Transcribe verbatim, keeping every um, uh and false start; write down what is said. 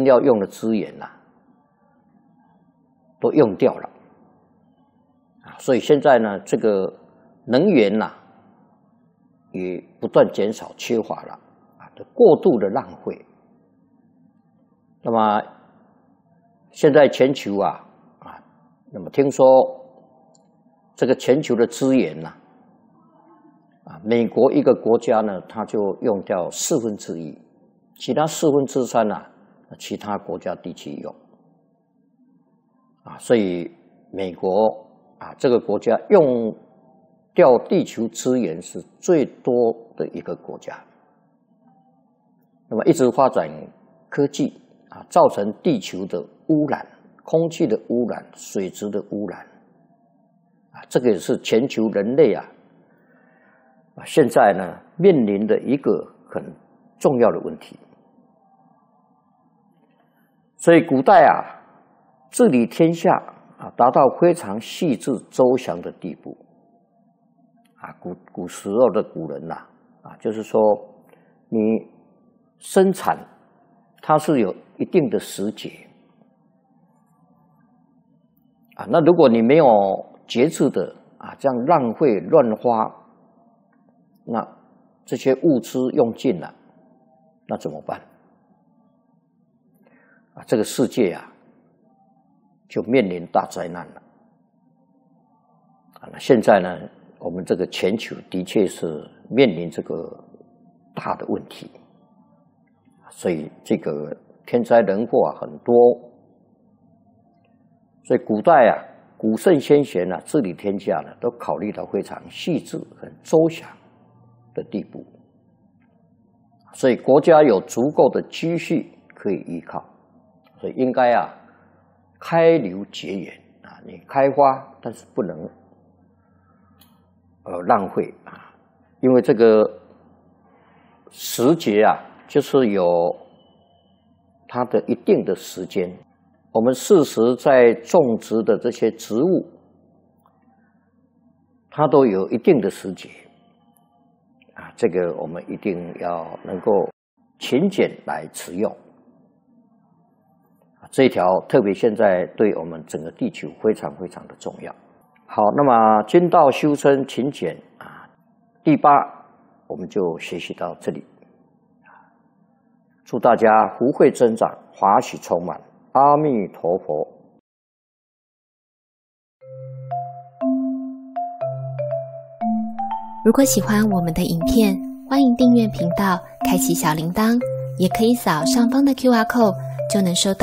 天要用的资源呐、啊，都用掉了啊，所以现在呢，这个能源呐、啊，也不断减少、缺乏了啊，过度的浪费。那么现在全球啊啊，那么听说这个全球的资源呐、啊，啊，美国一个国家呢，它就用掉四分之一，其他四分之三啊，其他国家地区用。啊，所以美国啊这个国家用掉地球资源是最多的一个国家。那么一直发展科技啊，造成地球的污染、空气的污染、水质的污染啊，这个也是全球人类啊啊现在呢面临的一个很重要的问题。所以古代啊。治理天下啊，达到非常细致周详的地步啊。古古时候的古人呐、啊，啊，就是说，你生产它是有一定的时节啊。那如果你没有节制的啊，这样浪费乱花，那这些物资用尽了，那怎么办啊？这个世界啊。就面临大灾难了啊！那现在呢，我们这个全球的确是面临这个大的问题，所以这个天灾人祸啊很多。所以古代啊，古圣先贤啊，治理天下呢，都考虑到非常细致、很周详的地步，所以国家有足够的积蓄可以依靠，所以应该啊。开流结缘啊，你开花，但是不能呃浪费啊，因为这个时节啊，就是有它的一定的时间。我们事实在种植的这些植物，它都有一定的时节啊，这个我们一定要能够勤俭来持用。这一条特别现在对我们整个地球非常非常的重要。好，那么君道修身勤俭啊，第八我们就学习到这里。祝大家福慧增长，法喜充满，阿弥陀佛。 如果喜欢我们的影片，欢迎订阅频道，开启小铃铛，也可以扫上方的 Q R code，就能收到